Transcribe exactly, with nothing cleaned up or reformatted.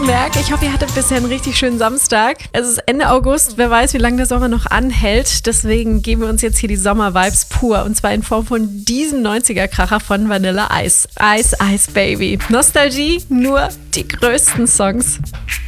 Merck. Ich hoffe, ihr hattet bisher einen richtig schönen Samstag. Es ist Ende August. Wer weiß, wie lange der Sommer noch anhält. Deswegen geben wir uns jetzt hier die Sommer-Vibes pur. Und zwar in Form von diesem neunziger-Kracher von Vanilla Ice. Ice, Ice Baby. Nostalgie, nur die größten Songs.